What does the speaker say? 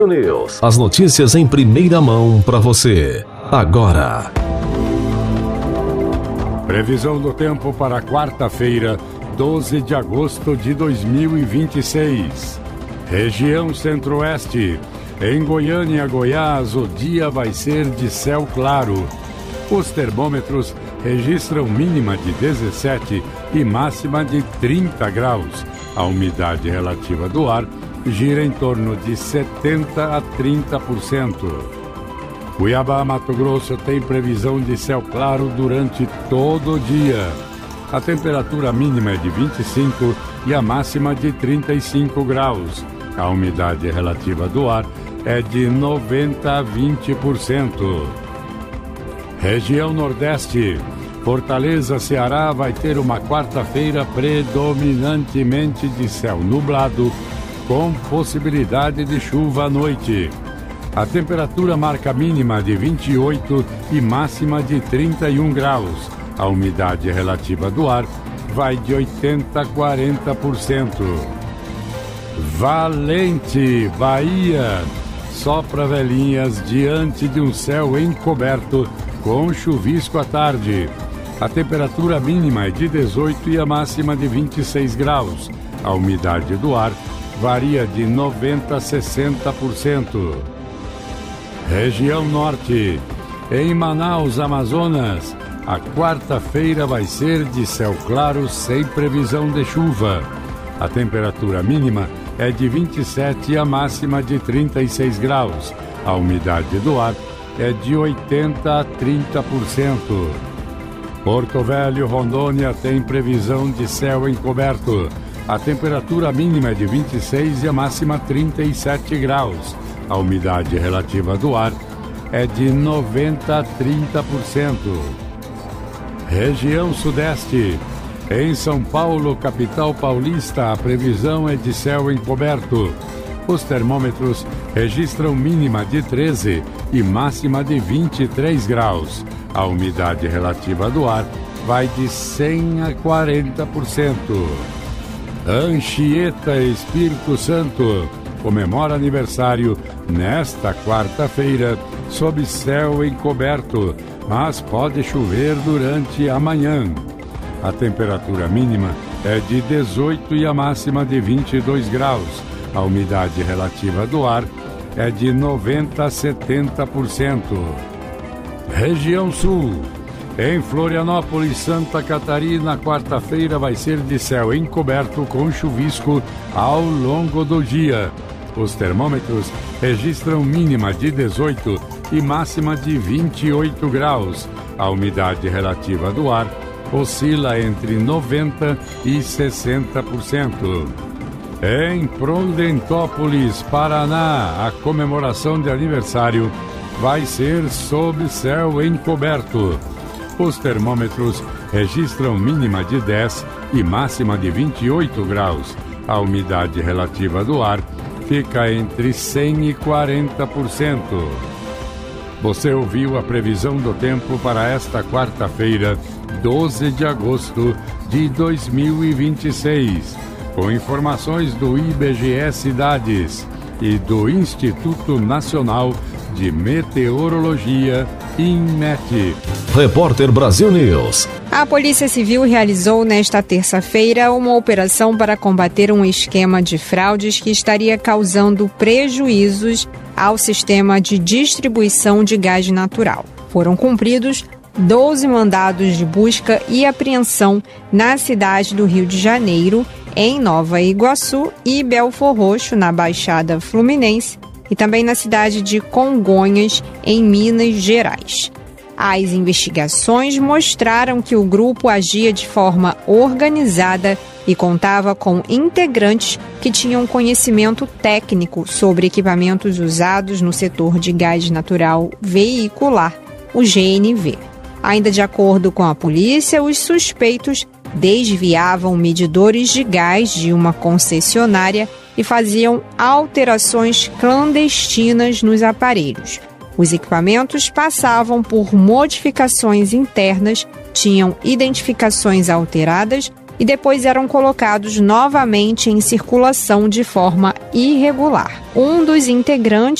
News. As notícias em primeira mão para você. Agora. Previsão do tempo para quarta-feira, 12 de agosto de 2026. Região Centro-Oeste. Em Goiânia, Goiás, o dia vai ser de céu claro. Os termômetros registram mínima de 17 e máxima de 30 graus. A umidade relativa do ar gira em torno de 70% a 30%. Cuiabá, Mato Grosso, tem previsão de céu claro durante todo o dia. A temperatura mínima é de 25 e a máxima de 35 graus. A umidade relativa do ar é de 90% a 20%. Região Nordeste. Fortaleza, Ceará, vai ter uma quarta-feira predominantemente de céu nublado, com possibilidade de chuva à noite. A temperatura marca mínima de 28 e máxima de 31 graus. A umidade relativa do ar vai de 80% a 40%. Valente, Bahia. Sopra velhinhas diante de um céu encoberto com chuvisco à tarde. A temperatura mínima é de 18 e a máxima de 26 graus. A umidade do ar varia de 90% a 60%. Região Norte. Em Manaus, Amazonas, a quarta-feira vai ser de céu claro sem previsão de chuva. A temperatura mínima é de 27 e a máxima de 36 graus. A umidade do ar é de 80% a 30%. Porto Velho, Rondônia, tem previsão de céu encoberto. A temperatura mínima é de 26 e a máxima 37 graus. A umidade relativa do ar é de 90% a 30%. Região Sudeste. Em São Paulo, capital paulista, a previsão é de céu encoberto. Os termômetros registram mínima de 13 e máxima de 23 graus. A umidade relativa do ar vai de 100% a 40%. Anchieta, Espírito Santo, comemora aniversário nesta quarta-feira sob céu encoberto, mas pode chover durante a manhã. A temperatura mínima é de 18 e a máxima de 22 graus. A umidade relativa do ar é de 90% a 70%. Região Sul. Em Florianópolis, Santa Catarina, quarta-feira vai ser de céu encoberto com chuvisco ao longo do dia. Os termômetros registram mínima de 18 e máxima de 28 graus. A umidade relativa do ar oscila entre 90% e 60%. Em Prudentópolis, Paraná, a comemoração de aniversário vai ser sob céu encoberto. Os termômetros registram mínima de 10 e máxima de 28 graus. A umidade relativa do ar fica entre 100% e 40%. Você ouviu a previsão do tempo para esta quarta-feira, 12 de agosto de 2026, com informações do IBGE Cidades e do Instituto Nacional de Meteorologia, INMET. Repórter Brasil News. A Polícia Civil realizou nesta terça-feira uma operação para combater um esquema de fraudes que estaria causando prejuízos ao sistema de distribuição de gás natural. Foram cumpridos 12 mandados de busca e apreensão na cidade do Rio de Janeiro, em Nova Iguaçu e Belfor Roxo, na Baixada Fluminense, e também na cidade de Congonhas, em Minas Gerais. As investigações mostraram que o grupo agia de forma organizada e contava com integrantes que tinham conhecimento técnico sobre equipamentos usados no setor de gás natural veicular, o GNV. Ainda de acordo com a polícia, os suspeitos desviavam medidores de gás de uma concessionária e faziam alterações clandestinas nos aparelhos. Os equipamentos passavam por modificações internas, tinham identificações alteradas e depois eram colocados novamente em circulação de forma irregular. Um dos integrantes